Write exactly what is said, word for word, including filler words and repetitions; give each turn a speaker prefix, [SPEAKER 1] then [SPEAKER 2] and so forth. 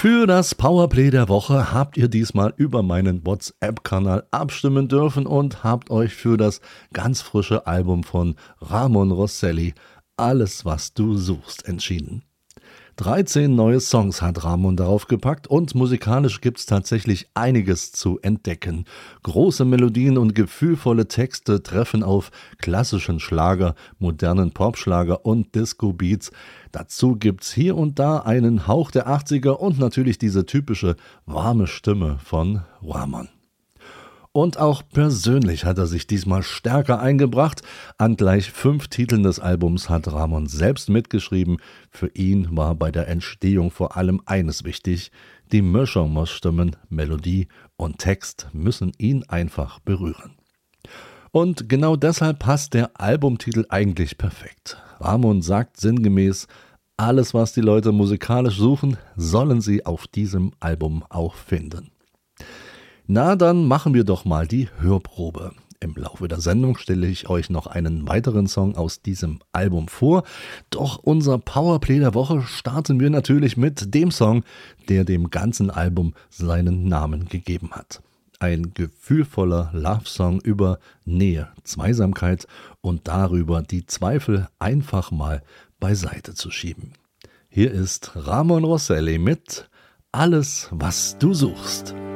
[SPEAKER 1] Für das Powerplay der Woche habt ihr diesmal über meinen WhatsApp-Kanal abstimmen dürfen und habt euch für das ganz frische Album von Ramon Rosselli Alles, was du suchst entschieden. dreizehn neue Songs hat Ramon darauf gepackt und musikalisch gibt's tatsächlich einiges zu entdecken. Große Melodien und gefühlvolle Texte treffen auf klassischen Schlager, modernen Popschlager und Disco-Beats. Dazu gibt's hier und da einen Hauch der achtziger und natürlich diese typische warme Stimme von Ramon. Und auch persönlich hat er sich diesmal stärker eingebracht. An gleich fünf Titeln des Albums hat Ramon selbst mitgeschrieben. Für ihn war bei der Entstehung vor allem eines wichtig: Die Mischung muss stimmen, Melodie und Text müssen ihn einfach berühren. Und genau deshalb passt der Albumtitel eigentlich perfekt. Ramon sagt sinngemäß: Alles, was die Leute musikalisch suchen, sollen sie auf diesem Album auch finden. Na, dann machen wir doch mal die Hörprobe. Im Laufe der Sendung stelle ich euch noch einen weiteren Song aus diesem Album vor. Doch unser Powerplay der Woche starten wir natürlich mit dem Song, der dem ganzen Album seinen Namen gegeben hat. Ein gefühlvoller Love-Song über Nähe, Zweisamkeit und darüber, die Zweifel einfach mal beiseite zu schieben. Hier ist Ramon Rosselli mit Alles, was du suchst.